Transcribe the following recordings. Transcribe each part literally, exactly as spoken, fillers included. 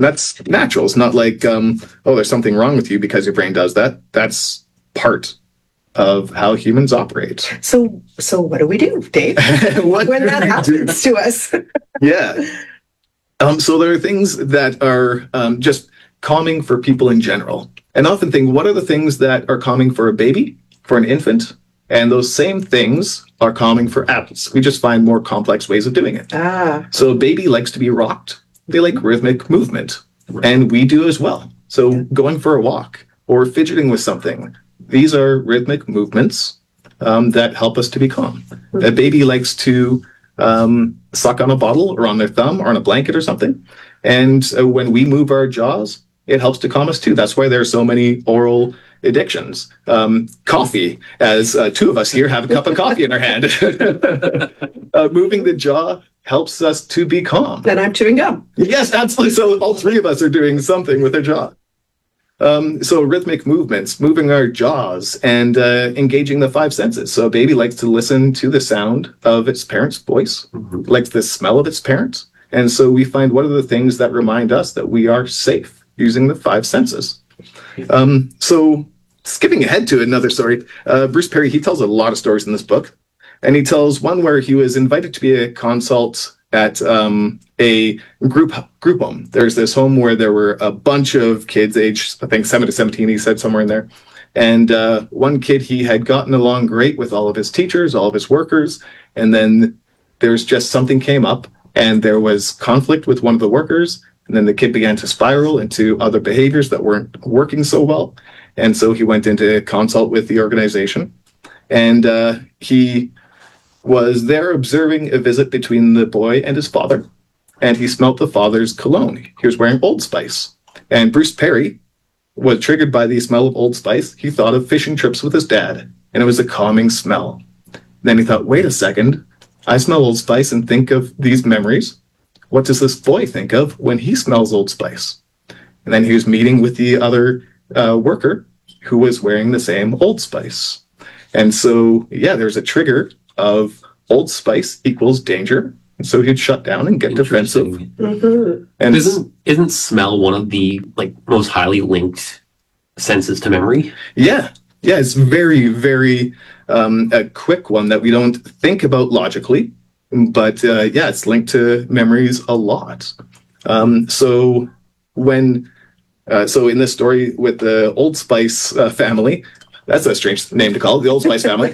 And that's natural. It's not like, um, oh, there's something wrong with you because your brain does that. That's part of how humans operate. So, so what do we do, Dave? What when do that we happens do? to us? Yeah. Um, so there are things that are um, just calming for people in general. And I often think, what are the things that are calming for a baby, for an infant? And those same things are calming for adults. We just find more complex ways of doing it. Ah. So a baby likes to be rocked. They like rhythmic movement. And we do as well. So going for a walk or fidgeting with something, these are rhythmic movements um, that help us to be calm. A baby likes to um, suck on a bottle or on their thumb or on a blanket or something. And uh, when we move our jaws, it helps to calm us too. That's why there are so many oral addictions. Um, coffee, as uh, two of us here have a cup of coffee in our hand. uh, moving the jaw helps us to be calm. Then I'm chewing gum. Yes, absolutely. So all three of us are doing something with our jaw. Um, so rhythmic movements, moving our jaws and uh, engaging the five senses. So a baby likes to listen to the sound of its parent's voice, mm-hmm. likes the smell of its parent. And so we find what are the things that remind us that we are safe using the five senses. Um, so skipping ahead to another story, uh, Bruce Perry, he tells a lot of stories in this book. And he tells one where he was invited to be a consult at um, a group group home. There's this home where there were a bunch of kids aged, I think, seven to seventeen, he said, somewhere in there. And uh, one kid, he had gotten along great with all of his teachers, all of his workers. And then there's just something came up and there was conflict with one of the workers. And then the kid began to spiral into other behaviors that weren't working so well. And so he went into consult with the organization. And uh, he was there observing a visit between the boy and his father. And he smelt the father's cologne. He was wearing Old Spice. And Bruce Perry was triggered by the smell of Old Spice. He thought of fishing trips with his dad. And it was a calming smell. Then he thought, wait a second. I smell Old Spice and think of these memories. What does this boy think of when he smells Old Spice? And then he was meeting with the other uh, worker who was wearing the same Old Spice. And so, yeah, there's a trigger of Old Spice equals danger. And so he'd shut down and get defensive. Mm-hmm. And isn't, isn't smell one of the like most highly linked senses to memory? Yeah. Yeah, it's very, very um, a quick one that we don't think about logically. But uh, yeah, it's linked to memories a lot. Um, so when, uh, so in this story with the Old Spice uh, family, that's a strange name to call it, the Old Spice family.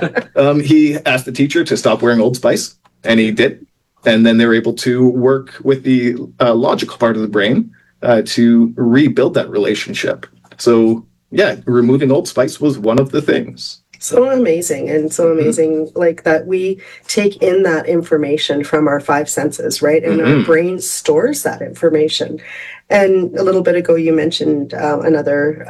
um, he asked the teacher to stop wearing Old Spice, and he did. And then they were able to work with the uh, logical part of the brain uh, to rebuild that relationship. So yeah, removing Old Spice was one of the things. So amazing, and so amazing, mm-hmm. like that we take in that information from our five senses, right? And mm-hmm. our brain stores that information. And a little bit ago, you mentioned uh, another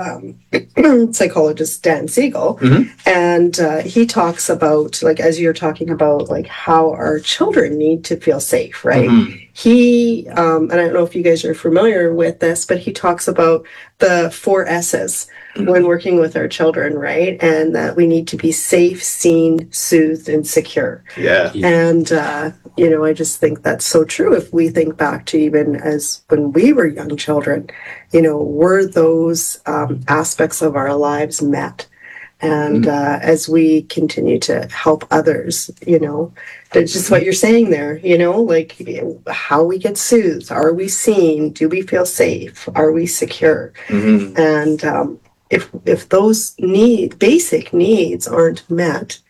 um, psychologist, Dan Siegel, mm-hmm. and uh, he talks about, like, as you're talking about, like, how our children need to feel safe, right? Mm-hmm. He, um, and I don't know if you guys are familiar with this, but he talks about the four S's mm-hmm. when working with our children, right? And that we need to be safe, seen, soothed, and secure. Yeah. And, uh, you know, I just think that's so true. If we think back to even as when we were young children, you know, were those um, aspects of our lives met? And uh, as we continue to help others, you know, that's just what you're saying there, you know, like how we get soothed. Are we seen? Do we feel safe? Are we secure? Mm-hmm. And um, if if those need basic needs aren't met,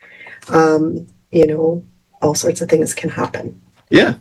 um, you know, all sorts of things can happen. Yeah.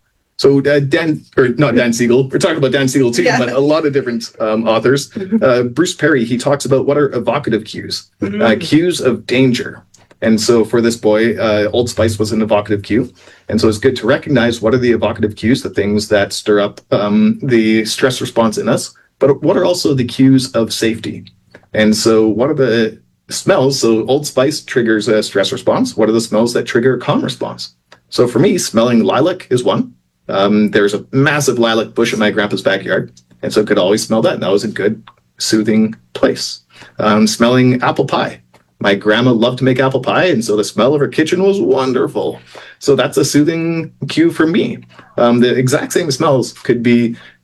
So uh, Dan, or not Dan Siegel, we're talking about Dan Siegel too, yeah. but a lot of different um, authors. Mm-hmm. Uh, Bruce Perry, he talks about what are evocative cues, mm-hmm. uh, cues of danger. And so for this boy, uh, Old Spice was an evocative cue. And so it's good to recognize what are the evocative cues, the things that stir up um, the stress response in us, but what are also the cues of safety? And so what are the smells? So Old Spice triggers a stress response. What are the smells that trigger a calm response? So for me, smelling lilac is one. Um, there's a massive lilac bush in my grandpa's backyard, and so I could always smell that, and that was a good, soothing place. Um, smelling apple pie. My grandma loved to make apple pie, and so the smell of her kitchen was wonderful. So that's a soothing cue for me. Um, the exact same smells could be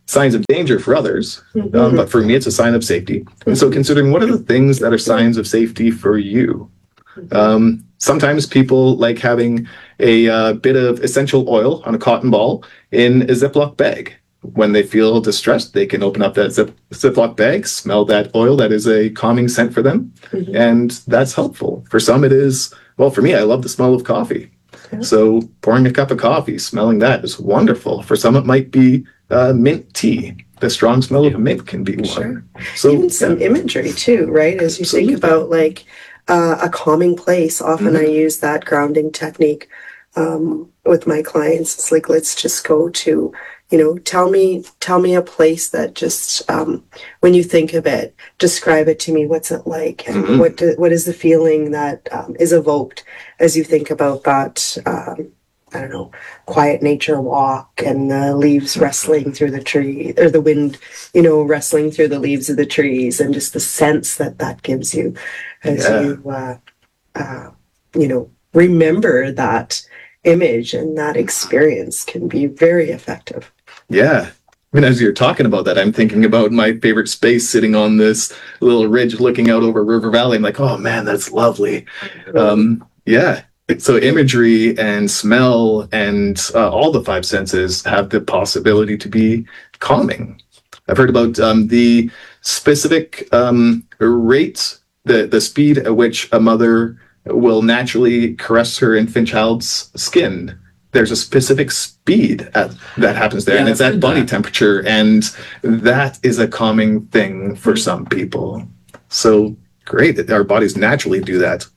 signs of danger for others, um, Mhm. but for me, it's a sign of safety. And so, considering what are the things that are signs of safety for you? Um, sometimes people like having a uh, bit of essential oil on a cotton ball in a Ziploc bag. When they feel distressed, they can open up that zip, Ziploc bag, smell that oil. That is a calming scent for them. Mhm. And that's helpful. For some, it is, well, for me, I love the smell of coffee. Yeah. So pouring a cup of coffee, smelling that is wonderful. For some, it might be uh, mint tea. The strong smell of mint can be one. Sure. So, Even some yeah. imagery too, right? As you Absolutely. think about like uh, a calming place, often Mhm. I use that grounding technique um, with my clients. It's like, let's just go to, you know, tell me, tell me a place that just, um, when you think of it, describe it to me. What's it like? And Mhm. what, do, what is the feeling that um, is evoked as you think about that, um, I don't know, quiet nature walk and the leaves rustling through the tree or the wind, you know, rustling through the leaves of the trees and just the sense that that gives you as Yeah. you, uh, uh, you know, remember that image and that experience can be very effective. Yeah. I mean, as you're talking about that, I'm thinking about my favorite space sitting on this little ridge looking out over River Valley. I'm like, oh man, that's lovely. Um, yeah. So imagery and smell and uh, all the five senses have the possibility to be calming. I've heard about um, the specific um, rate, the, the speed at which a mother will naturally caress her infant child's skin. There's a specific speed at, that happens there, Yeah, and it's I've at heard body that. temperature, and that is a calming thing for some people. So great that our bodies naturally do that.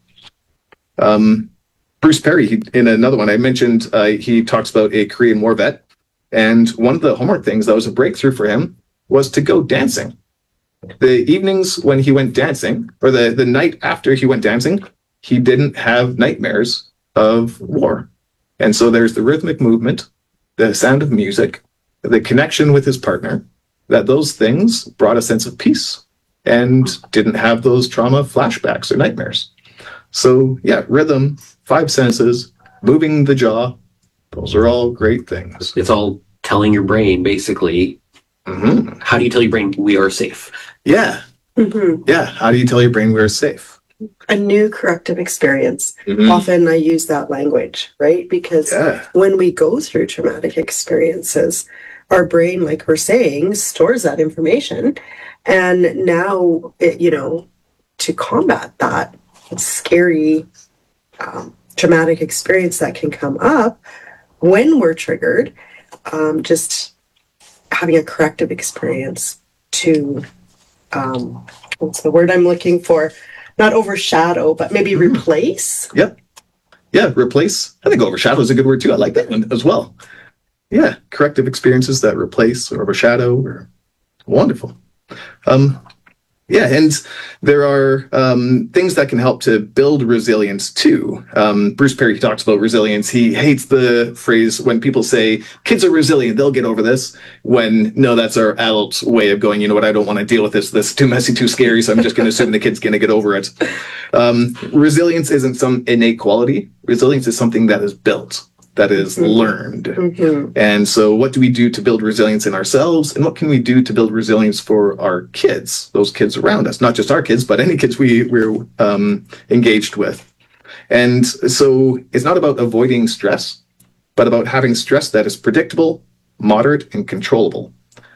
Um, Bruce Perry, he, in another one I mentioned, uh, he talks about a Korean War vet, and one of the homework things that was a breakthrough for him was to go dancing. The evenings when he went dancing, or the, the night after he went dancing, he didn't have nightmares of war. And so there's the rhythmic movement, the sound of music, the connection with his partner, that those things brought a sense of peace and didn't have those trauma flashbacks or nightmares. So yeah, rhythm, five senses, moving the jaw, those are all great things. It's all telling your brain, basically, hmm how do you tell your brain we are safe? Yeah, Mhm. yeah. How do you tell your brain we're safe? A new corrective experience. Mhm. Often I use that language, right? Because Yeah. when we go through traumatic experiences, our brain, like we're saying, stores that information. And now, it, you know, to combat that scary, um, traumatic experience that can come up when we're triggered, um, just having a corrective experience to, um, what's the word I'm looking for? Not overshadow, but maybe Mhm. replace. Yep. Yeah, replace. I think overshadow is a good word too. I like that one as well. Yeah, corrective experiences that replace or overshadow or wonderful. Um, yeah, and there are um, things that can help to build resilience too. Um, Bruce Perry talks about resilience. He hates the phrase when people say kids are resilient, they'll get over this. When no, that's our adult way of going, you know what, I don't want to deal with this. This is too messy, too scary. So I'm just going to assume the kid's going to get over it. Um, resilience isn't some innate quality. Resilience is something that is built, that is Mhm. learned. Mhm. And so what do we do to build resilience in ourselves? And what can we do to build resilience for our kids, those kids around us, not just our kids, but any kids we, we're um, engaged with? And so it's not about avoiding stress, but about having stress that is predictable, moderate, and controllable.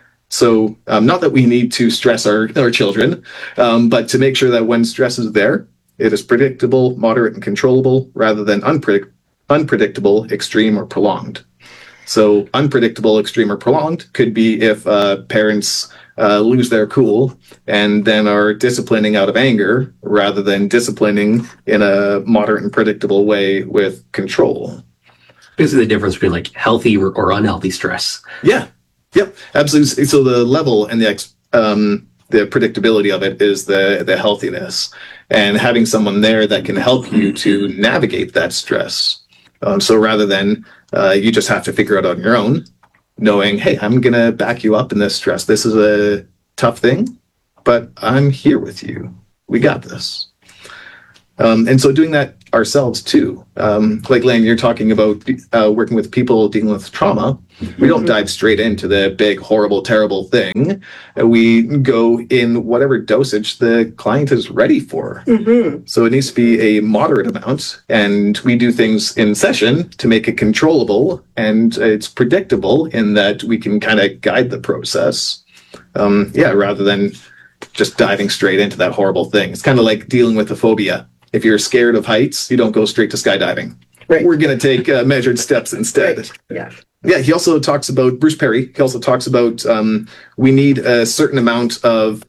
So um, not that we need to stress our, our children, um, but to make sure that when stress is there, it is predictable, moderate, and controllable rather than unpredict- unpredictable, extreme, or prolonged. So unpredictable, extreme, or prolonged could be if uh, parents uh, lose their cool and then are disciplining out of anger rather than disciplining in a moderate and predictable way with control. Basically, the difference between like healthy or, or unhealthy stress. Yeah. Yep. Absolutely. So the level and the ex, um, the predictability of it is the the healthiness, and having someone there that can help you to navigate that stress. Um, so rather than uh, you just have to figure it out on your own, knowing, hey, I'm gonna back you up in this stress. This is a tough thing, but I'm here with you. We got this. Um, and so doing that ourselves too. Um, like Len, you're talking about uh, working with people dealing with trauma. We don't dive straight into the big, horrible, terrible thing. Uh, We go in whatever dosage the client is ready for. Mm-hmm. So it needs to be a moderate amount, and we do things in session to make it controllable, and it's predictable in that we can kind of guide the process. Um, yeah, rather than just diving straight into that horrible thing. It's kind of like dealing with a phobia. If you're scared of heights, you don't go straight to skydiving. Right. We're going to take uh, measured steps instead. Right. Yeah. Yeah, he also talks about, Bruce Perry, he also talks about um, we need a certain amount of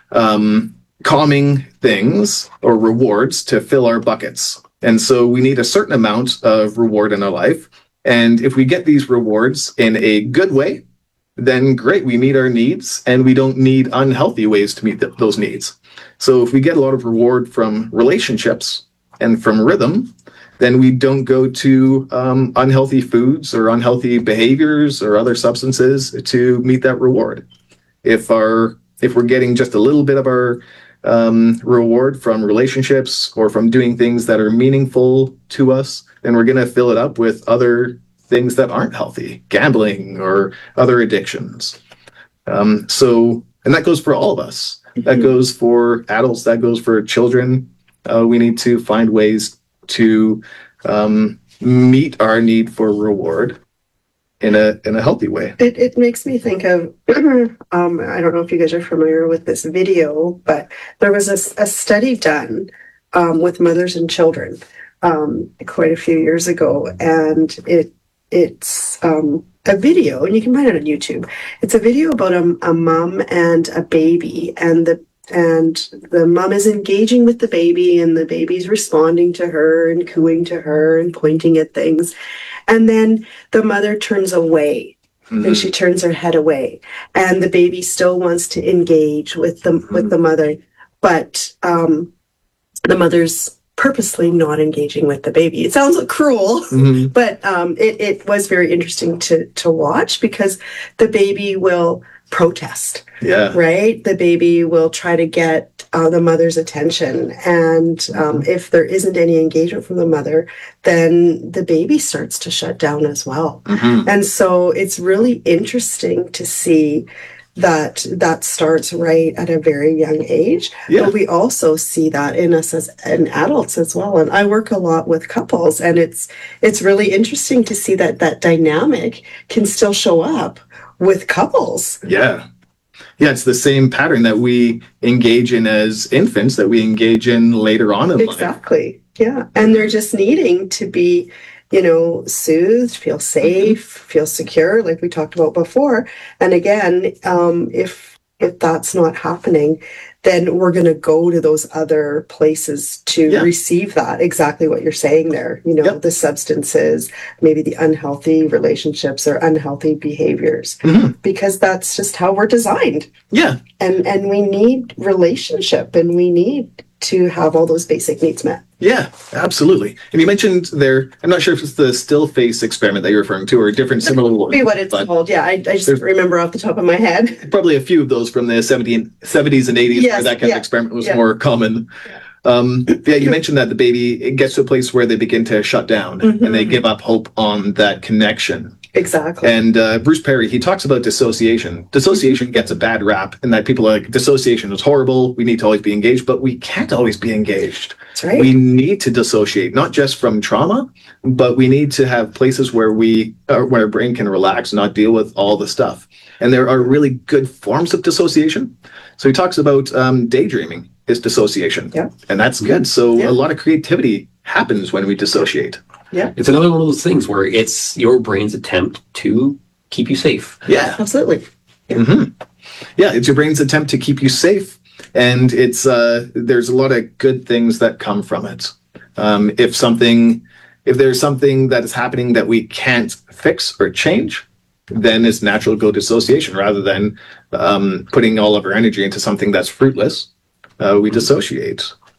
um, calming things or rewards to fill our buckets. And so we need a certain amount of reward in our life. And if we get these rewards in a good way, then great, we meet our needs and we don't need unhealthy ways to meet th- those needs. So if we get a lot of reward from relationships and from rhythm, then we don't go to um, unhealthy foods or unhealthy behaviors or other substances to meet that reward. If our if we're getting just a little bit of our um, reward from relationships or from doing things that are meaningful to us, then we're going to fill it up with other things that aren't healthy, gambling or other addictions. Um, so, and that goes for all of us. That goes for adults. That goes for children. Uh, we need to find ways to um, meet our need for reward in a in a healthy way. It it makes me think of um, I don't know if you guys are familiar with this video, but there was a, a study done um, with mothers and children um, quite a few years ago, and it it's um, a video, and you can find it on YouTube. It's a video about a, a mom and a baby, and the and the mom is engaging with the baby, and the baby's responding to her and cooing to her and pointing at things. And then the mother turns away, mm-hmm. and she turns her head away, and the baby still wants to engage with the mm-hmm. with the mother, but um, the mother's purposely not engaging with the baby. It sounds cruel, mm-hmm. but um, it, it was very interesting to to watch, because the baby will protest. Yeah. Right? The baby will try to get uh, the mother's attention. And um, if there isn't any engagement from the mother, then the baby starts to shut down as well. Mm-hmm. And so it's really interesting to see that that starts right at a very young age. Yeah. But we also see that in us as in adults as well. And I work a lot with couples, and it's it's really interesting to see that that dynamic can still show up with couples. Yeah. Yeah, it's the same pattern that we engage in as infants that we engage in later on in life. Exactly. Yeah. And they're just needing to be, you know, soothed, feel safe, mm-hmm. feel secure, like we talked about before. And again, um, if if that's not happening, then we're going to go to those other places to yeah. receive that. Exactly what you're saying there. You know, yep. the substances, maybe the unhealthy relationships or unhealthy behaviors, mm-hmm. because that's just how we're designed. Yeah. And and we need relationship, and we need to have all those basic needs met. Yeah, absolutely. And you mentioned there, I'm not sure if it's the still face experiment that you're referring to or a different similar one. Be what it's called. Yeah, I, I just remember off the top of my head. Probably a few of those from the seventies and eighties yes, where that kind yeah, of experiment was yeah. more common. Yeah. Um, yeah, you mentioned that the baby, it gets to a place where they begin to shut down mm-hmm. and they give up hope on that connection. Exactly. And uh, Bruce Perry, he talks about dissociation. Dissociation gets a bad rap, and that people are like, dissociation is horrible. We need to always be engaged, but we can't always be engaged. That's right. We need to dissociate, not just from trauma, but we need to have places where we, uh, where our brain can relax, not deal with all the stuff. And there are really good forms of dissociation. So he talks about um, daydreaming is dissociation. Yeah. And that's good. So yeah. a lot of creativity happens when we dissociate. Yeah. It's another one of those things where it's your brain's attempt to keep you safe. Yeah. Absolutely. Yeah. Mm-hmm. Yeah, it's your brain's attempt to keep you safe. And it's uh, there's a lot of good things that come from it. Um, if something, if there's something that is happening that we can't fix or change, then it's natural to go dissociation rather than um, putting all of our energy into something that's fruitless. Uh, we dissociate.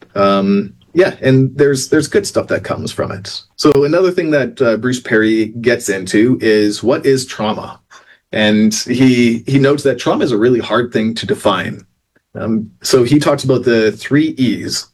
Um, Yeah, and there's there's good stuff that comes from it. So another thing that uh, Bruce Perry gets into is what is trauma, and he he notes that trauma is a really hard thing to define. Um, so he talks about the three E's: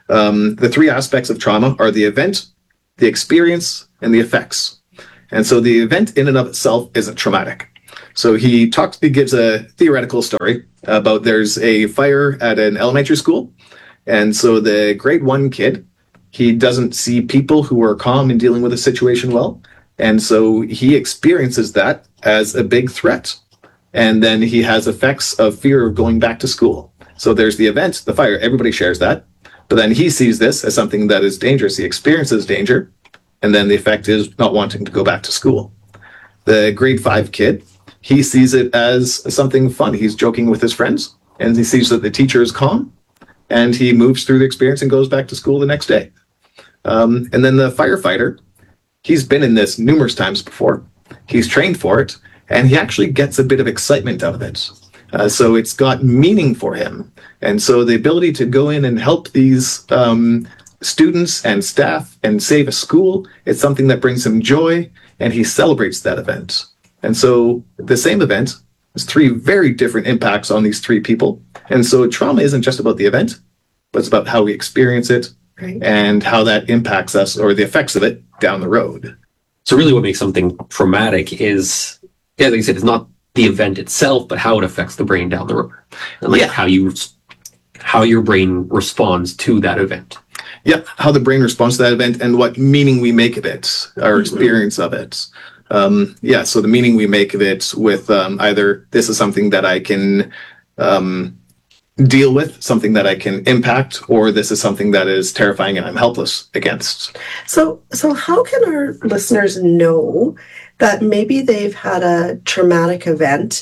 Um, the three aspects of trauma are the event, the experience, and the effects. And so the event in and of itself isn't traumatic. So he talks, he gives a theoretical story about there's a fire at an elementary school. And so the grade one kid, he doesn't see people who are calm and dealing with a situation well. And so he experiences that as a big threat. And then he has effects of fear of going back to school. So there's the event, the fire, everybody shares that. But then he sees this as something that is dangerous. He experiences danger. And then the effect is not wanting to go back to school. The grade five kid, he sees it as something fun. He's joking with his friends and he sees that the teacher is calm and he moves through the experience and goes back to school the next day. Um, and then the firefighter, he's been in this numerous times before. He's trained for it and he actually gets a bit of excitement out of it. Uh, so it's got meaning for him. And so the ability to go in and help these um, students and staff and save a school, it's something that brings him joy and he celebrates that event. And so the same event has three very different impacts on these three people. And so trauma isn't just about the event, but it's about how we experience it Right. and how that impacts us or the effects of it down the road. So really what makes something traumatic is, yeah, like you said, it's not the event itself, but how it affects the brain down the road. And like Yeah. how you, how your brain responds to that event. Yeah, how the brain responds to that event and what meaning we make of it, our experience of it. Um, yeah, so the meaning we make of it with um, either this is something that I can um, deal with, something that I can impact, or this is something that is terrifying and I'm helpless against. So, so how can our listeners know that maybe they've had a traumatic event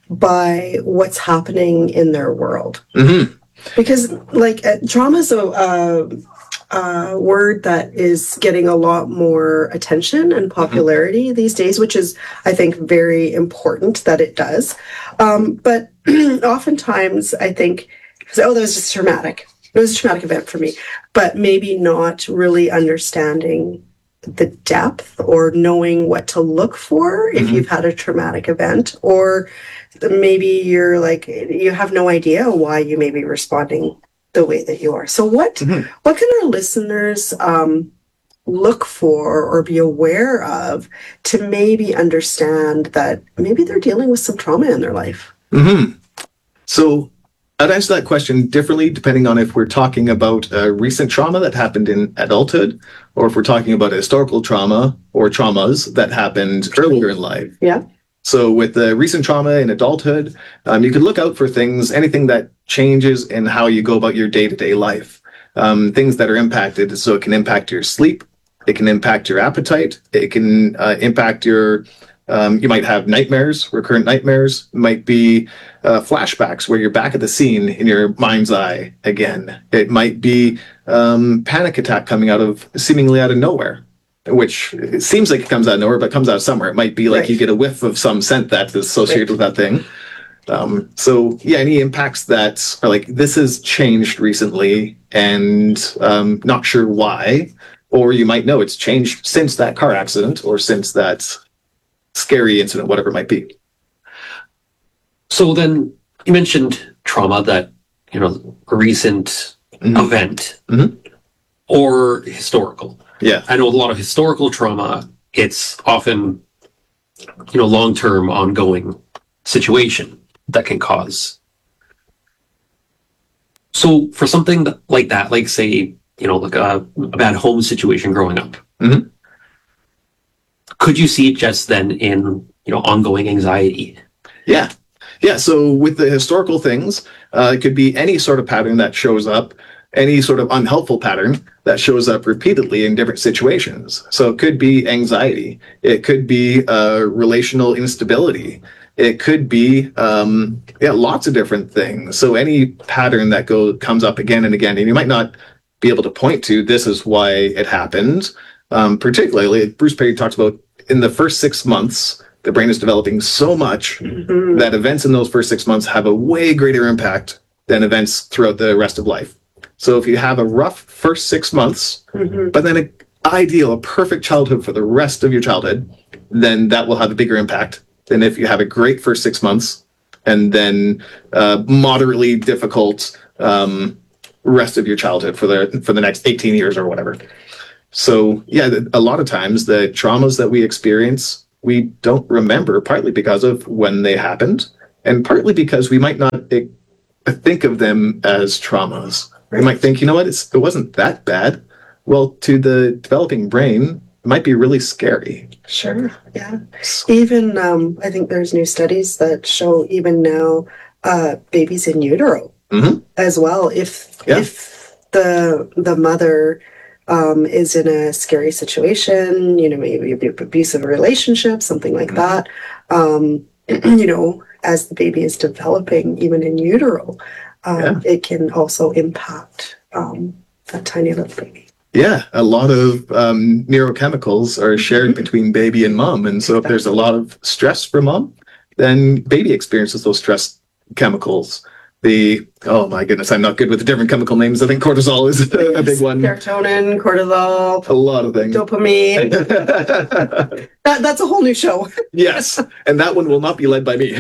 by what's happening in their world? Mm-hmm. Because, like, uh, trauma is a, uh, a word that is getting a lot more attention and popularity mm-hmm. these days, which is, I think, very important that it does. Um, but oftentimes, I think, oh, that was just traumatic. It was a traumatic event for me, but maybe not really understanding the depth or knowing what to look for if mm-hmm. you've had a traumatic event, or maybe you're like, you have no idea why you may be responding the way that you are. So what, mm-hmm. what can our listeners um, look for or be aware of to maybe understand that maybe they're dealing with some trauma in their life? Mm-hmm. So I'd answer that question differently depending on if we're talking about a recent trauma that happened in adulthood, or if we're talking about a historical trauma or traumas that happened earlier in life. Yeah. So with the recent trauma in adulthood, um, you can look out for things, anything that changes in how you go about your day-to-day life, um, things that are impacted. So it can impact your sleep, it can impact your appetite, it can uh, impact your, um, you might have nightmares, recurrent nightmares, it might be uh, flashbacks where you're back at the scene in your mind's eye again. It might be um, panic attack coming out of seemingly out of nowhere, which it seems like it comes out of nowhere, but comes out somewhere. It might be like right. you get a whiff of some scent that's associated right. with that thing. Um, so yeah, any impacts that are like, this has changed recently and um, not sure why, or you might know it's changed since that car accident or since that scary incident, whatever it might be. So then you mentioned trauma, that, you know, a recent mm-hmm. event mm-hmm. or historical. Yeah. I know a lot of historical trauma, it's often, you know, long-term ongoing situation that can cause. So for something that, like that, like say, you know, like a, a bad home situation growing up, mm-hmm. could you see it just then in, you know, ongoing anxiety? Yeah. Yeah. So with the historical things, uh, it could be any sort of pattern that shows up, any sort of unhelpful pattern that shows up repeatedly in different situations. So it could be anxiety. It could be uh, relational instability. It could be um, yeah, lots of different things. So any pattern that go comes up again and again, and you might not be able to point to this is why it happened. Um, particularly, Bruce Perry talks about in the first six months, the brain is developing so much mm-hmm. that events in those first six months have a way greater impact than events throughout the rest of life. So if you have a rough first six months, mm-hmm. but then an ideal, a perfect childhood for the rest of your childhood, then that will have a bigger impact than if you have a great first six months and then uh, moderately difficult um, rest of your childhood for the for the next eighteen years or whatever. So yeah, a lot of times the traumas that we experience, we don't remember, partly because of when they happened, and partly because we might not eh, think of them as traumas. We might think, you know what, it's, it wasn't that bad. Well, to the developing brain, it might be really scary. Sure. Yeah. Even um, I think there's new studies that show even now uh, babies in utero Mm-hmm. as well. If Yeah. if the the mother um, is in a scary situation, you know, maybe an abusive relationship, something like that, um, you know, as the baby is developing, even in utero, um, Yeah. it can also impact um, that tiny little baby. Yeah, a lot of um, neurochemicals are shared between baby and mom. And so if there's a lot of stress for mom, then baby experiences those stress chemicals. The, oh my goodness, I'm not good with the different chemical names. I think cortisol is a, a big one. Serotonin, cortisol, A lot of things. dopamine. That, that's a whole new show. Yes, and that one will not be led by me.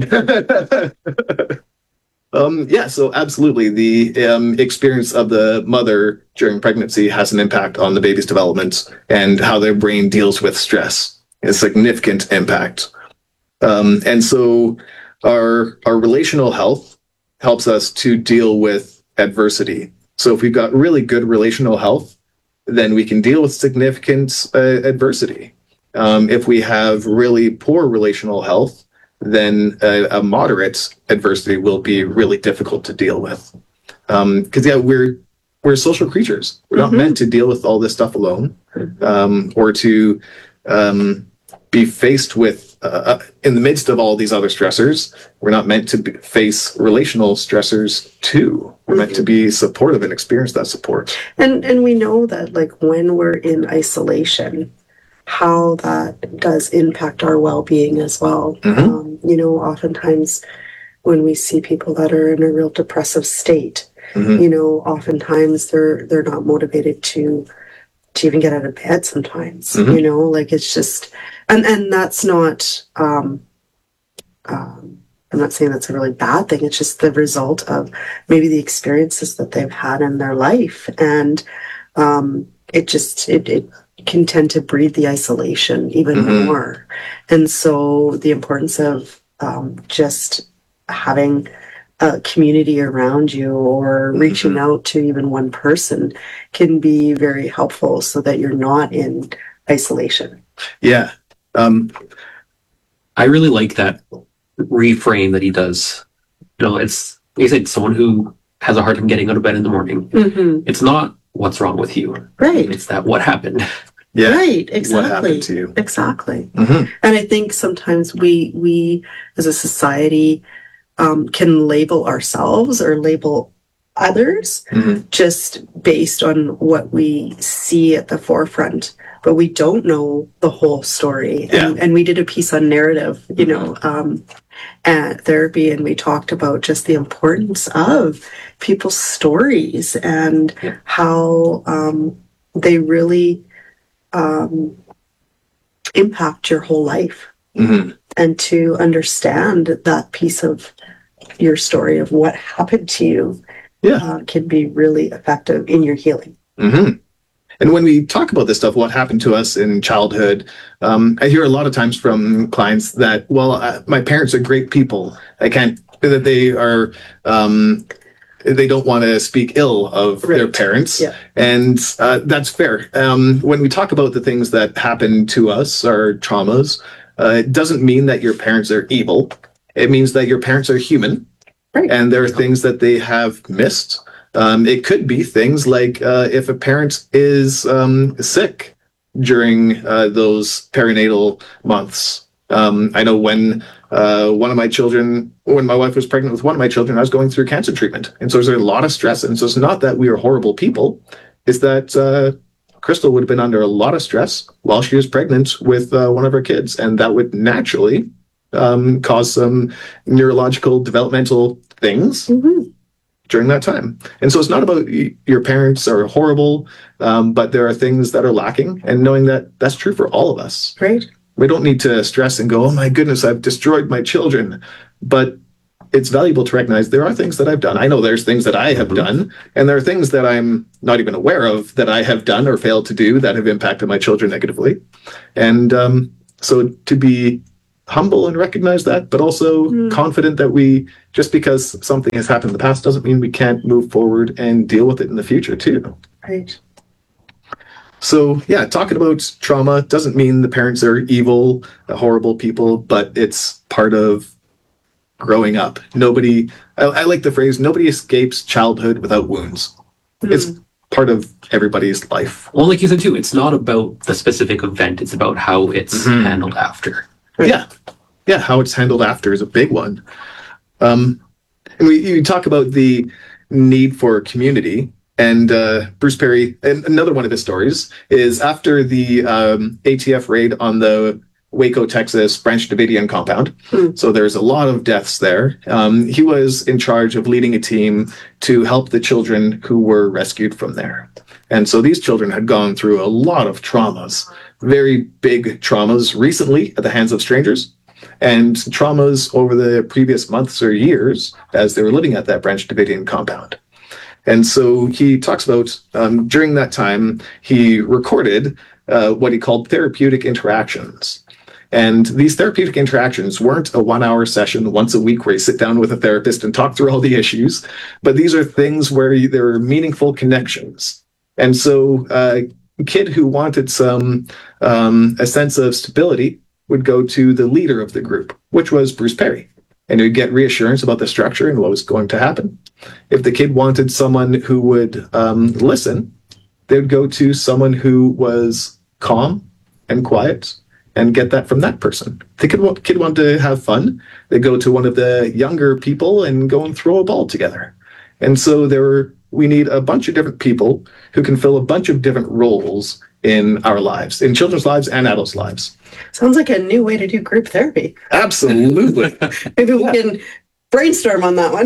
um, yeah, so absolutely, the um, experience of the mother during pregnancy has an impact on the baby's development and how their brain deals with stress. A significant impact. Um, and so our our relational health helps us to deal with adversity. So if we've got really good relational health, then we can deal with significant uh, adversity. Um, if we have really poor relational health, then a, a moderate adversity will be really difficult to deal with. Because um, yeah, we're we're social creatures. We're not Mm-hmm. meant to deal with all this stuff alone, um, or to um, be faced with uh, in the midst of all these other stressors. We're not meant to be, face relational stressors too. We're meant to be supportive and experience that support. And and we know that like when we're in isolation, how that does impact our well-being as well. Mhm. Um, you know, oftentimes when we see people that are in a real depressive state, Mhm. you know, oftentimes they're they're not motivated to to even get out of bed sometimes. Mhm. You know, like it's just and and that's not um um I'm not saying that's a really bad thing. It's just the result of maybe the experiences that they've had in their life. And um it just it, it can tend to breed the isolation even Mhm. more. And so the importance of um, just having a community around you or reaching Mhm. out to even one person can be very helpful so that you're not in isolation. Yeah. Um, I really like that reframe that he does. You know, it's like you said, someone who has a hard time getting out of bed in the morning. Mm-hmm. It's not what's wrong with you. Right. It's that what happened. yeah. Right. What Exactly. happened to you? Exactly. Mhm. And I think sometimes we we as a society um, can label ourselves or label others Mhm. just based on what we see at the forefront, but we don't know the whole story. Yeah. And, and we did a piece on narrative, you know, um, at therapy, and we talked about just the importance of people's stories and Yeah. how um, they really um, impact your whole life. Mhm. And to understand that piece of your story of what happened to you Yeah. uh, can be really effective in your healing. Mhm. And when we talk about this stuff, what happened to us in childhood, um, I hear a lot of times from clients that, well, uh, my parents are great people. I can't, that they are, um, they don't want to speak ill of their Right. parents. Yeah. And uh, that's fair. Um, when we talk about the things that happen to us, our traumas, uh, it doesn't mean that your parents are evil. It means that your parents are human. Right. And there are things that they have missed. Um, it could be things like uh, if a parent is um, sick during uh, those perinatal months. Um, I know when uh, one of my children, when my wife was pregnant with one of my children, I was going through cancer treatment. And so there's a lot of stress. And so it's not that we are horrible people. It's that uh, Crystal would have been under a lot of stress while she was pregnant with uh, one of her kids. And that would naturally um, cause some neurological developmental things Mm-hmm. during that time. And so it's not about y- your parents are horrible, um, but there are things that are lacking, and knowing that that's true for all of us. Right. We don't need to stress and go, oh my goodness, I've destroyed my children. But it's valuable to recognize there are things that I've done. I know there's things that I have Mhm. done, and there are things that I'm not even aware of that I have done or failed to do that have impacted my children negatively. And um, so to be humble and recognize that, but also Mm. confident that we, just because something has happened in the past doesn't mean we can't move forward and deal with it in the future too. Right. So yeah, talking about trauma doesn't mean the parents are evil, uh, horrible people, but it's part of growing up. Nobody, I, I like the phrase, nobody escapes childhood without wounds. It's part of everybody's life. Well, like you said too, it's not about the specific event, it's about how it's Mhm. handled after. Yeah. Yeah. How it's handled after is a big one. Um, and we, you talk about the need for community. And uh, Bruce Perry, and another one of his stories is after the um, A T F raid on the Waco, Texas Branch Davidian compound. Hmm. So there's a lot of deaths there. Um, he was in charge of leading a team to help the children who were rescued from there. And so these children had gone through a lot of traumas, very big traumas recently at the hands of strangers, and traumas over the previous months or years as they were living at that Branch Davidian compound. And so he talks about um, during that time, he recorded uh, what he called therapeutic interactions. And these therapeutic interactions weren't a one hour session once a week where you sit down with a therapist and talk through all the issues, but these are things where you, there are meaningful connections. And so uh, a kid who wanted some, um, a sense of stability would go to the leader of the group, which was Bruce Perry, and he'd get reassurance about the structure and what was going to happen. If the kid wanted someone who would um, listen, they would go to someone who was calm and quiet and get that from that person. If the kid, kid wanted to have fun, they go to one of the younger people and go and throw a ball together. And so there were, we need a bunch of different people who can fill a bunch of different roles in our lives, in children's lives and adults' lives. Sounds like a new way to do group therapy. Absolutely. Maybe we can brainstorm on that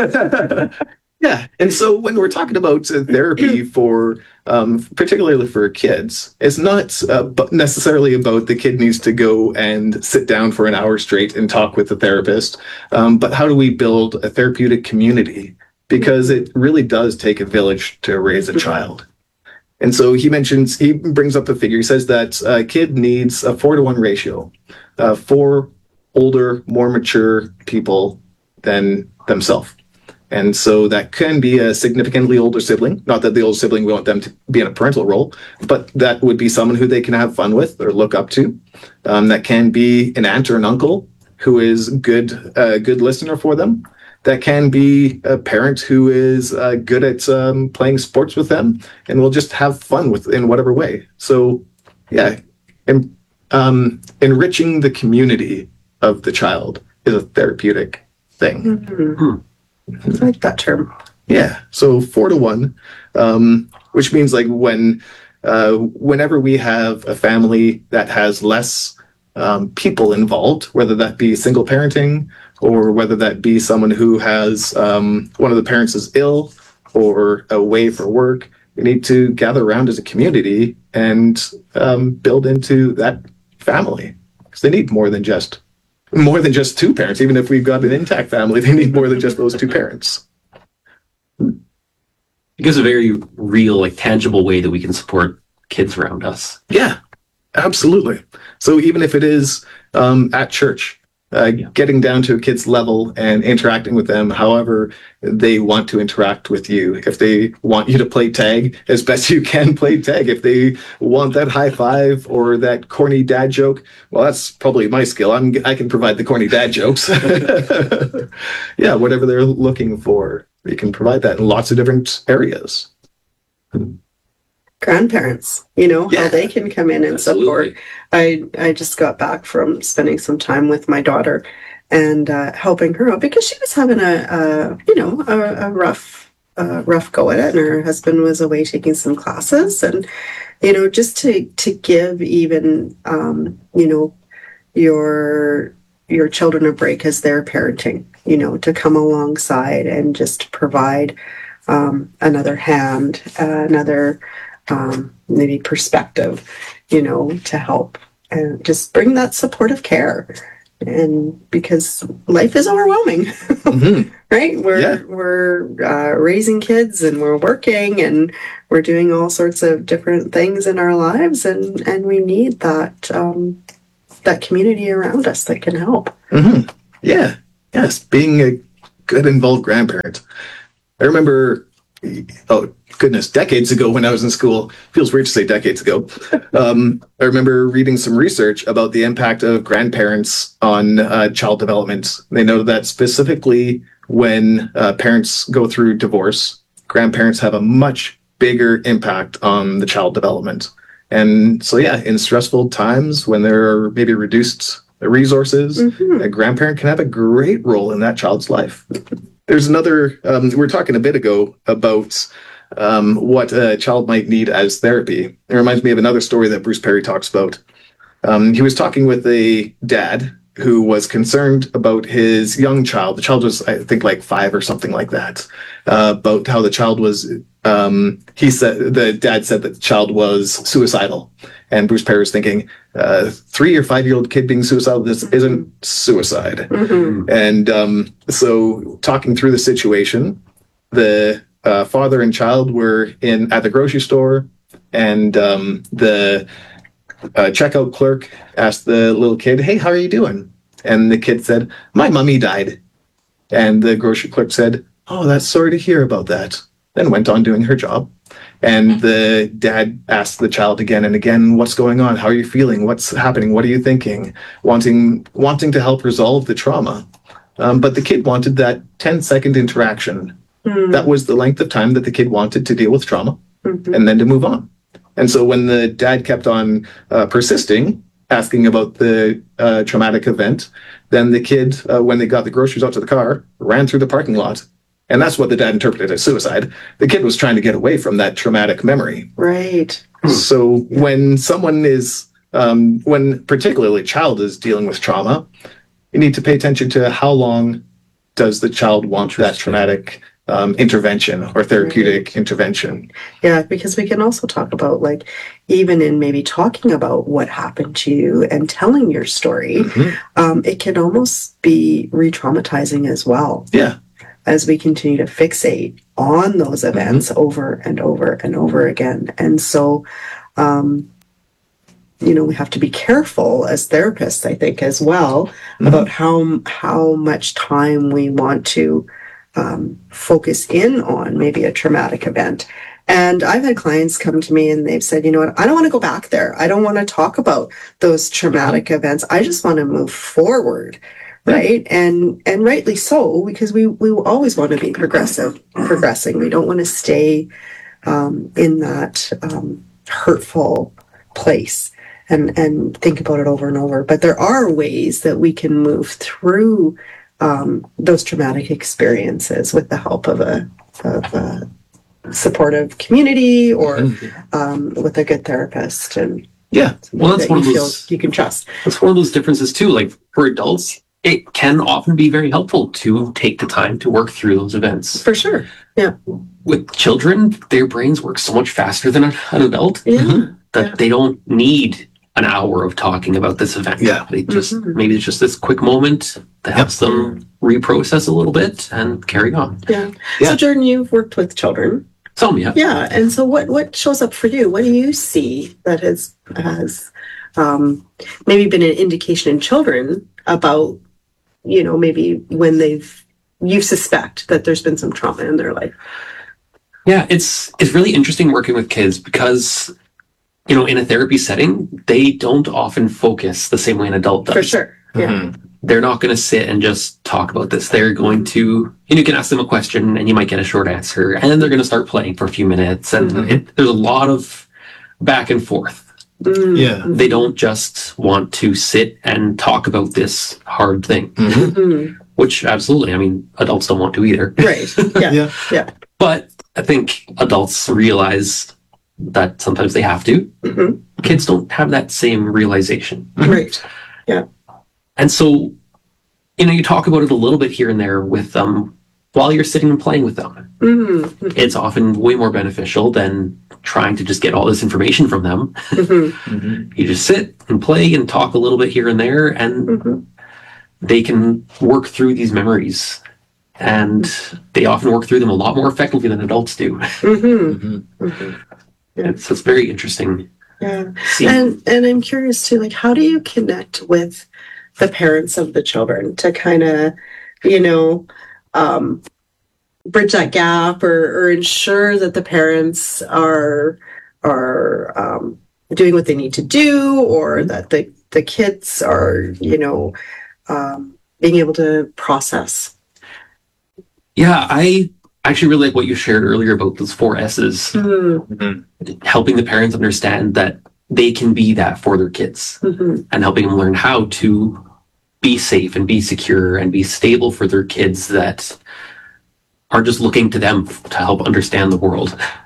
one. Yeah. And so when we're talking about uh, therapy for, um, particularly for kids, it's not uh, bu- necessarily about the kid needs to go and sit down for an hour straight and talk with the therapist, um, but how do we build a therapeutic community? Because it really does take a village to raise a child. And so he mentions, he brings up a figure. He says that a kid needs a four to one ratio, uh, four older, more mature people than themselves. And so that can be a significantly older sibling. Not that the older sibling, we want them to be in a parental role, but that would be someone who they can have fun with or look up to. Um, that can be an aunt or an uncle who is good, a uh, good listener for them. That can be a parent who is uh, good at um, playing sports with them and will just have fun with in whatever way. So, yeah, en- um, enriching the community of the child is a therapeutic thing. Mm-hmm. I like that term. Yeah. So four to one, um, which means like when, uh, whenever we have a family that has less um, people involved, whether that be single parenting or whether that be someone who has um, one of the parents is ill or away for work, we need to gather around as a community and um, build into that family because they need more than just more than just two parents. Even if we've got an intact family, they need more than just those two parents. It gives a very real, like tangible way that we can support kids around us. Yeah, absolutely. So even if it is um, at church, uh, yeah. getting down to a kid's level and interacting with them however they want to interact with you. If they want you to play tag, as best you can play tag. If they want that high five or that corny dad joke, well, that's probably my skill. I'm, I can provide the corny dad jokes. Yeah, whatever they're looking for, we can provide that in lots of different areas. Grandparents, you know, Yeah. how they can come in and Absolutely. support. I I just got back from spending some time with my daughter and uh, helping her out because she was having a, a you know a, a rough uh, rough go at it, and her husband was away taking some classes, and you know just to to give even um, you know your your children a break as they're parenting, you know, to come alongside and just provide um, another hand, uh, another um, maybe perspective, you know, to help and just bring that supportive care. and because life is overwhelming, Mhm. right? We're Yeah. we're uh, raising kids and we're working and we're doing all sorts of different things in our lives, and and we need that um, that community around us that can help. Mhm. Yeah. Yes. Being a good involved grandparent. I remember, oh goodness, decades ago when I was in school, feels weird to say decades ago. Um, I remember reading some research about the impact of grandparents on uh, child development. They know that specifically when uh, parents go through divorce, grandparents have a much bigger impact on the child development. And so, yeah, in stressful times when there are maybe reduced resources, Mhm. a grandparent can have a great role in that child's life. There's another, um, we were talking a bit ago about um, what a child might need as therapy. It reminds me of another story that Bruce Perry talks about. Um, he was talking with a dad who was concerned about his young child. The child was, I think, like five or something like that, uh, about how the child was, um, he said, the dad said that the child was suicidal. And Bruce Perry was thinking, uh, three or five year old kid being suicidal, this isn't suicide. Mhm. And um, so, talking through the situation, the uh, father and child were in at the grocery store, and um, the uh, checkout clerk asked the little kid, "Hey, how are you doing?" And the kid said, "My mummy died." And the grocery clerk said, "Oh, that's sorry to hear about that." Then went on doing her job. And the dad asked the child again and again, "What's going on? How are you feeling? What's happening? What are you thinking?" Wanting wanting to help resolve the trauma. Um, but the kid wanted that ten second interaction. Mhm. That was the length of time that the kid wanted to deal with trauma Mhm. and then to move on. And so when the dad kept on uh, persisting, asking about the uh, traumatic event, then the kid, uh, when they got the groceries out to the car, ran through the parking lot. And that's what the dad interpreted as suicide. The kid was trying to get away from that traumatic memory. Right. So when someone is, um, when particularly a child is dealing with trauma, you need to pay attention to how long does the child want that traumatic um, intervention or therapeutic Right. intervention. Yeah, because we can also talk about, like, even in maybe talking about what happened to you and telling your story, Mhm. um, it can almost be re-traumatizing as well, Yeah. as we continue to fixate on those events over and over and over again. And so, um, you know, we have to be careful as therapists, I think, as well, Mhm. about how how much time we want to um, focus in on maybe a traumatic event. And I've had clients come to me and they've said, you know what, I don't want to go back there. I don't want to talk about those traumatic events. I just want to move forward. Yeah. Right. And and rightly so, because we, we always want to be progressive, progressing. We don't want to stay um, in that um, hurtful place and, and think about it over and over. But there are ways that we can move through um, those traumatic experiences with the help of a, of a supportive community or um, with a good therapist and Yeah. Well, that's that one you of feel those- you can trust. That's one of those differences too. Like for adults, it can often be very helpful to take the time to work through those events. For sure. With children, their brains work so much faster than an an adult Yeah. that Yeah. they don't need an hour of talking about this event. Yeah. They just Mhm. maybe it's just this quick moment that helps them reprocess a little bit and carry on. Yeah. Yeah. So Jordan, you've worked with children. Some, yeah. Yeah, and so what what shows up for you? What do you see that has has um, maybe been an indication in children about, you know, maybe when they've you suspect that there's been some trauma in their life? Yeah, it's it's really interesting working with kids because, you know, in a therapy setting, they don't often focus the same way an adult does. For sure. Yeah. Mhm. They're not going to sit and just talk about this. They're going to, you know, you can ask them a question and you might get a short answer, and then they're going to start playing for a few minutes, and Mhm. it, there's a lot of back and forth. Mm. Yeah. They don't just want to sit and talk about this hard thing, Mhm. Mhm. which absolutely, I mean, adults don't want to either. Right. Yeah. Yeah. But I think adults realize that sometimes they have to. Mhm. Kids don't have that same realization. Right. And so, you know, you talk about it a little bit here and there with them while you're sitting and playing with them. Mhm. It's often way more beneficial than trying to just get all this information from them. Mhm. Mhm. You just sit and play and talk a little bit here and there, and Mhm. they can work through these memories, and they often work through them a lot more effectively than adults do. Mm-hmm. Mm-hmm. Mm-hmm. And so it's very interesting. Yeah. See, And and I'm curious too, like, how do you connect with the parents of the children to kind of, you know, um, bridge that gap, or, or ensure that the parents are are um, doing what they need to do, or that the the kids are, you know, um, being able to process. yeah, I actually really like what you shared earlier about those four S's, Mm-hmm. helping the parents understand that they can be that for their kids, Mm-hmm. and helping them learn how to be safe and be secure and be stable for their kids that are just looking to them to help understand the world.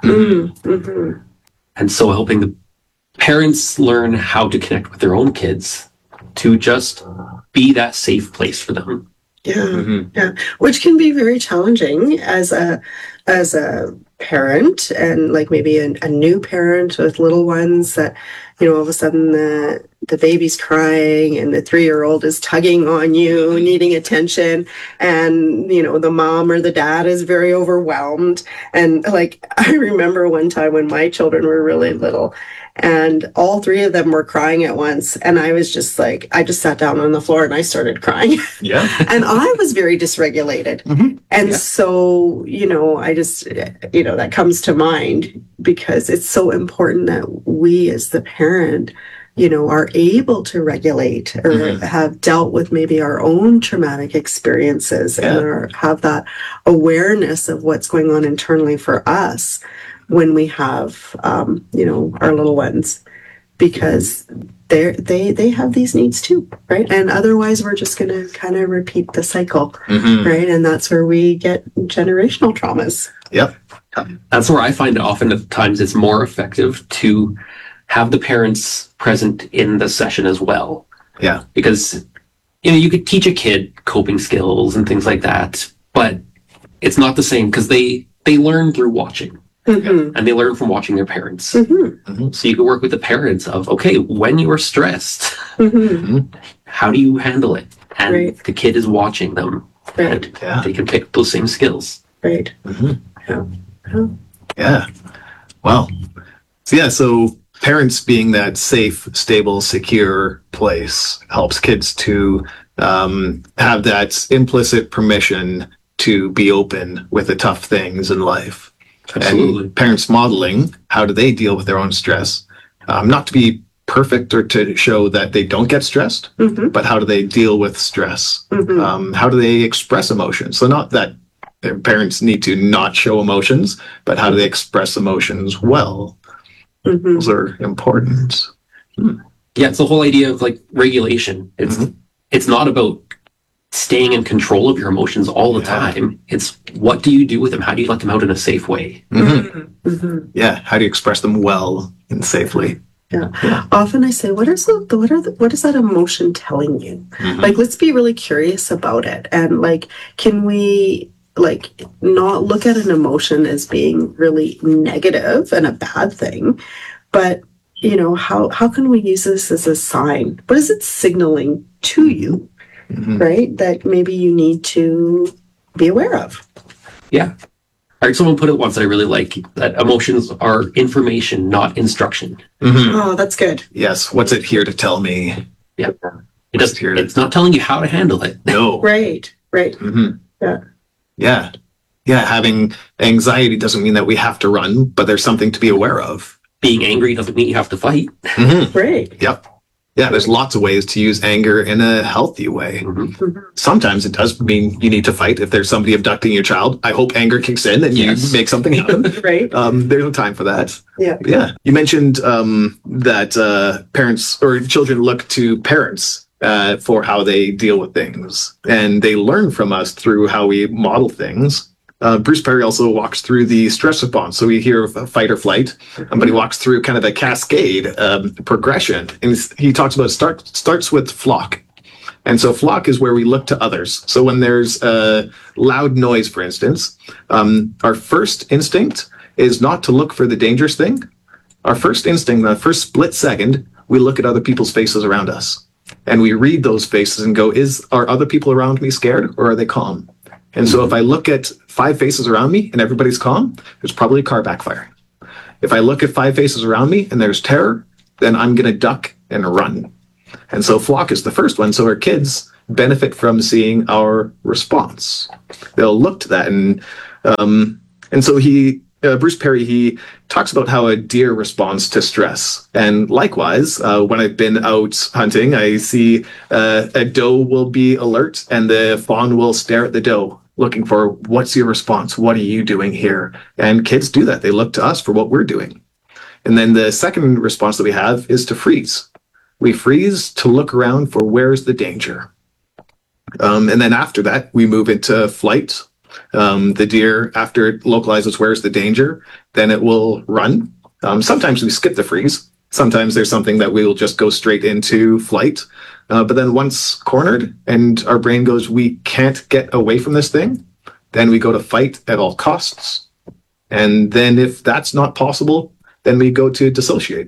Mm-hmm. And so helping the parents learn how to connect with their own kids to just be that safe place for them. Yeah. Mm-hmm. Yeah, which can be very challenging as a as a parent, and like maybe a, a new parent with little ones, that, you know, all of a sudden the the baby's crying and the three-year-old is tugging on you, needing attention, and, you know, the mom or the dad is very overwhelmed. And like, I remember one time when my children were really little, and all three of them were crying at once, and I was just like, I just sat down on the floor and I started crying. Yeah. And I was very dysregulated. Mm-hmm. And Yeah. so, you know, I just, you know, that comes to mind because it's so important that we as the parent, you know, are able to regulate, or Mhm. have dealt with maybe our own traumatic experiences, Yeah. and or have that awareness of what's going on internally for us when we have, um, you know, our little ones, because they they they have these needs too, right? And otherwise, we're just going to kind of repeat the cycle, Mm-hmm. right? And that's where we get generational traumas. Yep. That's where I find often at times it's more effective to have the parents present in the session as well. Yeah. Because, you know, you could teach a kid coping skills and things like that, but it's not the same because they they learn through watching, Mm-hmm. and they learn from watching their parents. Mm-hmm. So you can work with the parents of, okay, when you are stressed, Mm-hmm. how do you handle it? And Right. the kid is watching them, Right. and Yeah. they can pick up those same skills. Right. Mm-hmm. Yeah. Yeah. Yeah. Wow. So yeah, so parents being that safe, stable, secure place helps kids to um, have that implicit permission to be open with the tough things in life. Absolutely. And parents modeling how do they deal with their own stress, um, not to be perfect or to show that they don't get stressed, Mm-hmm. but how do they deal with stress? Mm-hmm. Um, how do they express emotions? So not that their parents need to not show emotions, but how do they express emotions well? Mm-hmm. Those are important. Yeah, it's the whole idea of like regulation. It's Mhm. it's not about staying in control of your emotions all the Yeah. time. It's what do you do with them? How do you let them out in a safe way? Mhm. Mm-hmm. Yeah, how do you express them well and safely? Often I say, what is the, what are the, what is that emotion telling you? Mhm. Like, let's be really curious about it, and like, can we like not look at an emotion as being really negative and a bad thing, but, you know, how how can we use this as a sign? What is it signaling to you, Mhm. right? That maybe you need to be aware of. Yeah. I heard someone put it once that I really like, that emotions are information, not instruction. Mhm. Oh, that's good. Yes, what's it here to tell me? It does, Here it it's not telling you how to handle it. No. Right, right. Mhm. Yeah. Yeah. Yeah, having anxiety doesn't mean that we have to run, but there's something to be aware of. Being angry doesn't mean you have to fight. Mhm. Right. Yep. Yeah, there's lots of ways to use anger in a healthy way. Mhm. Sometimes it does mean you need to fight. If there's somebody abducting your child, I hope anger kicks in and Yes. you make something happen. Right. Um, there's no time for that. Yeah. But yeah. You mentioned um, that uh, parents or children look to parents uh, for how they deal with things, and they learn from us through how we model things. Uh, Bruce Perry also walks through the stress response. So we hear of fight or flight, um, but he walks through kind of a cascade um, progression. And he's- he talks about start starts with flock. And so flock is where we look to others. So when there's a loud noise, for instance, um, our first instinct is not to look for the dangerous thing. Our first instinct, the first split second, we look at other people's faces around us. And we read those faces and go, is are other people around me scared or are they calm? And so if I look at five faces around me and everybody's calm, there's probably a car backfiring. If I look at five faces around me and there's terror, then I'm going to duck and run. And so flock is the first one. So our kids benefit from seeing our response. They'll look to that. And um, and so he, uh, Bruce Perry, he talks about how a deer responds to stress. And likewise, uh, when I've been out hunting, I see uh, a doe will be alert and the fawn will stare at the doe, looking for what's your response? What are you doing here? And kids do that. They look to us for what we're doing. And then the second response that we have is to freeze. We freeze to look around for where's the danger. Um, and then after that, we move into flight. Um, the deer, after it localizes where's the danger, then it will run. Um, sometimes we skip the freeze. Sometimes there's something that we will just go straight into flight. Uh, but then once cornered and our brain goes, we can't get away from this thing, then we go to fight at all costs. And then if that's not possible, then we go to dissociate.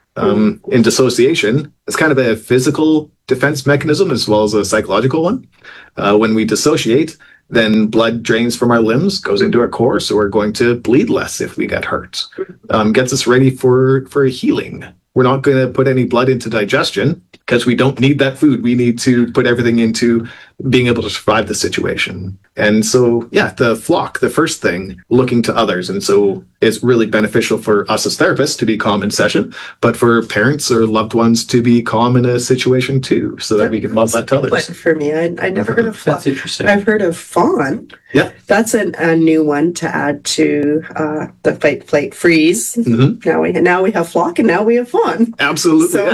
Um, in dissociation, it's kind of a physical defense mechanism as well as a psychological one. Uh, when we dissociate, then blood drains from our limbs, goes into our core, so we're going to bleed less if we get hurt. Um, gets us ready for, for healing. We're not going to put any blood into digestion because we don't need that food. We need to put everything into being able to survive the situation. And so, yeah, the flock, the first thing, looking to others. And so it's really beneficial for us as therapists to be calm in session, but for parents or loved ones to be calm in a situation too, so that we can model that to But others. for me, I, I never heard of flock. That's interesting. I've heard of fawn. Yeah. That's an, a new one to add to uh, the fight, flight, freeze. Mhm. Now we now we have flock, and now we have fawn. Absolutely. So-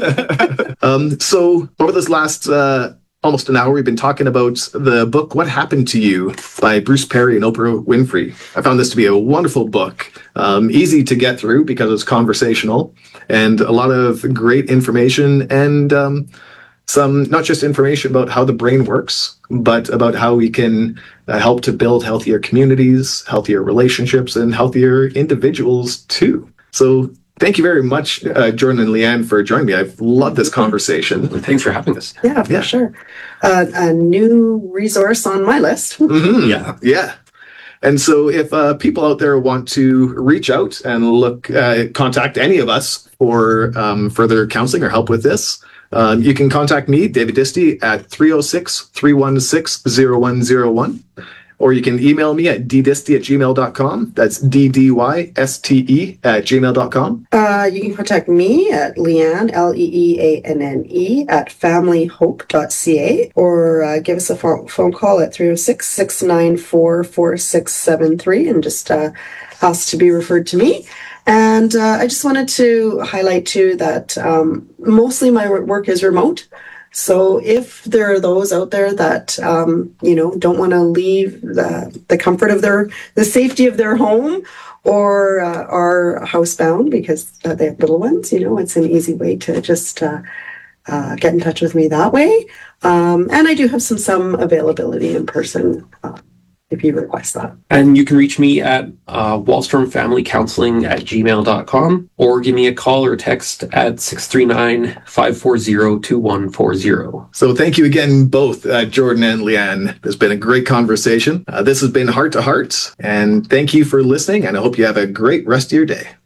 Yeah. um, so over this last uh, almost an hour, we've been talking about the book, What Happened to You by Bruce Perry and Oprah Winfrey. I found this to be a wonderful book, um, easy to get through because it's conversational and a lot of great information and um, some, not just information about how the brain works, but about how we can uh, help to build healthier communities, healthier relationships, and healthier individuals too. So thank you very much, uh, Jordan and Leanne, for joining me. I've loved this conversation. Thanks for having us. Yeah, for Yeah. sure. Uh, a new resource on my list. Mhm. Yeah. Yeah. And so if uh, people out there want to reach out and look, uh, contact any of us for um, further counseling or help with this, um, you can contact me, David Disty, at three oh six, three one six, oh one oh one. Or you can email me at ddysty at gmail dot com. That's D D Y S T E at gmail dot com. Uh, you can contact me at Leanne, L E E A N N E, at family hope dot c a, or uh, give us a phone, phone call at three oh six, six nine four, four six seven three and just uh, ask to be referred to me. And uh, I just wanted to highlight too that um, mostly my work is remote. So if there are those out there that, um, you know, don't want to leave the, the comfort of their, the safety of their home, or uh, are housebound because uh, they have little ones, you know, it's an easy way to just uh, uh, get in touch with me that way. Um, and I do have some, some availability in person uh, if you request that. And you can reach me at uh, Wallstrom Family Counseling at gmail dot com, or give me a call or text at six three nine, five four zero, two one four zero. So thank you again, both uh, Jordan and Leanne. It's been a great conversation. Uh, this has been Heart to Heart, and thank you for listening, and I hope you have a great rest of your day.